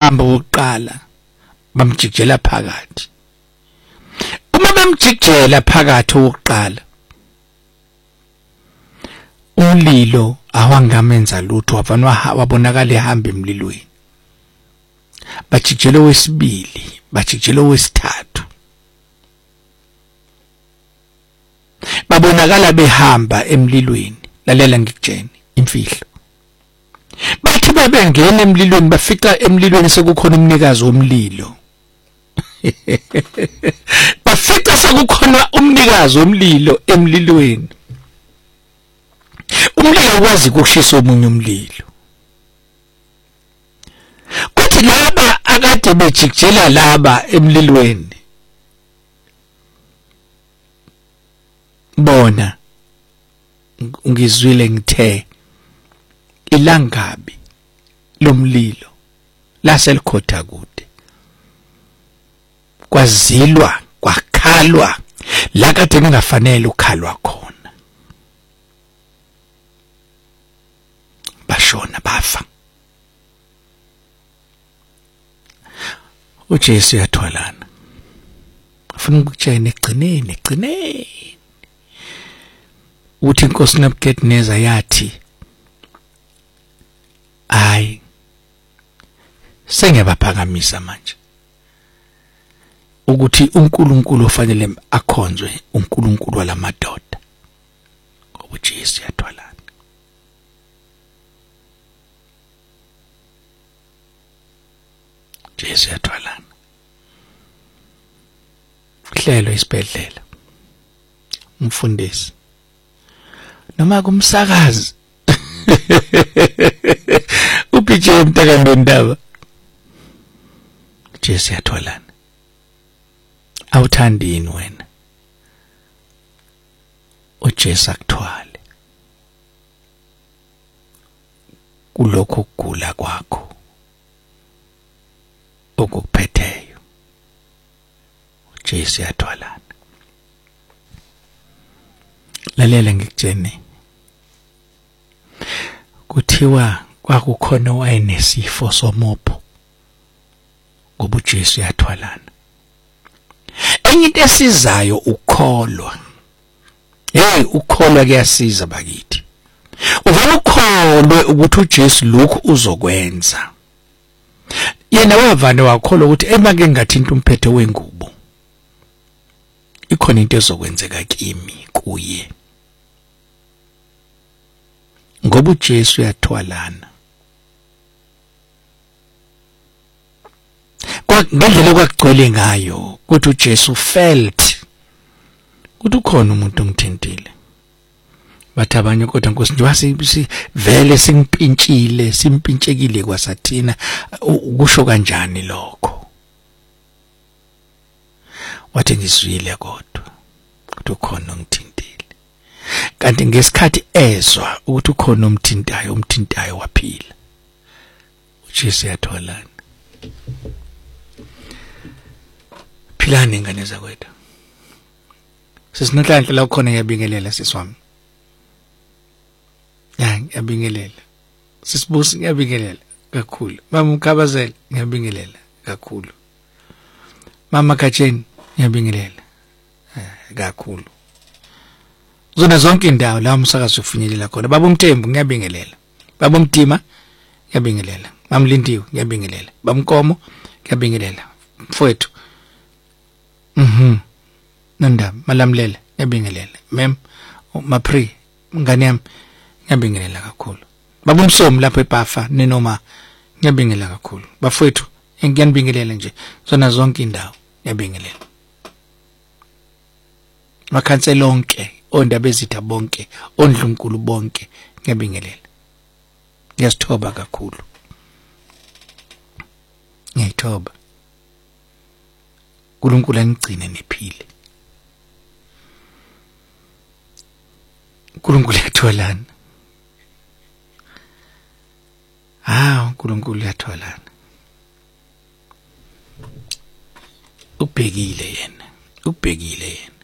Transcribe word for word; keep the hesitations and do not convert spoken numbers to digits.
bahamba ukuqala bamjikjela phakathi. Uma bamjikjela phakathi ukuqala umlilo awangamenza lutho wafanwa wabonakala ehamba emlilweni. Bajikjela wesibili, bajikjela wesithathu. Babonakala behamba emlilweni. Lalela ngikutshene imfihlo. Bathi babengena emlilweni bafica emlilweni sekukhona umnikazi womlilo. Bafica sekukhona umnikazi womlilo emlilweni. Umlilo ukwazi ukushisa omunye umlilo. Kuthi laba akade bejikjela laba emlilweni bona ngizwile ngithe ilangabi lomlilo laselikhotha kude. Kwazilwa kwakhalwa la kade ningafanele ukhalwa khona. Bashona bafa. uJesu yathwalana. Ufuna ukutshela egcineni egcineni uthi inkosi Nebukadneza yathi hayi sengiyabaphakamisa manje ukuthi uNkulunkulu ofanele akhonzwe uNkulunkulu walamadoda ngoba uJesu yathwalana. Jesu yathwalana. Hlelo isibhedlela umfundisi noma kumsakazi uphithi mtakandondaba Jesu yathwalana. Awuthandini wena uJesu akuthwale kulokho kugula kwakho okuphetheyo. uJesu yathwalana. Lalela ngikutshene kuthiwa kwakukhona wayenesifo somopho ngoba uJesu yathwalana. Enye into esizayo ukholwa. Hey, ukholwa kuyasiza bakithi. Uvela ukholwe ukuthi uJesu lokhu uzokwenza. Yena wavane wakholwa ukuthi emake ngathinta umphethe wengubo ikhona into ezokwenzeka kimi kuye. Ngoba uJesu yathwalana. Ngendlela kwakugcwele ngayo ukuthi uJesu felt ukuthi ukhona umuntu ongithintile. Bathi abanye kodwa Nkosi nje wasi vele singimpintshile simpintshekile kwasathina ukusho kanjani lokho. Wathi ngizwile kodwa ukuthi ukhona ongithintile. Kanti ngesikhathi ezwa ukuthi ukhona omthintayo omthintayo waphila. uJesu yathwalana. Philani ingane zakwethu. Sisinhlanhla la ukhona ngiyabingelela siswami. Ya ngiyabingelela. Sisibusi ngiyabingelela kakhulu. Mama Mkhabazela ngiyabingelela kakhulu. Mama Khatsheni ngiyabingelela kakhulu. Zona zonke indawo la umsakazo ufinyelela khona. Baba uMthembu ngiyabingelela. Baba uMtima ngiyabingelela. Mama Lindiwe ngiyabingelela. Baba Mkomo ngiyabingelela. Mfowethu Mhm. Nanda malamlela ngiyabingelela. Mem Mapri ngane yami ngiyabingelela kakhulu. Baba uMsomi lapho eBhafa nenoma ngiyabingelela kakhulu. Bafowethu ngiyabingelela nje zona zonke indawo ngiyabingelela. Makhansela lonke ondaba ezitha bonke ondlunkulu bonke ngiyabingelela. Ngiyasithoba kakhulu. Ngiyithoba. uNkulunkulu angigcine nephile. uNkulunkulu yathwalana. Ah, uNkulunkulu yathwalana. Ubhekile yena, ubhekile yena.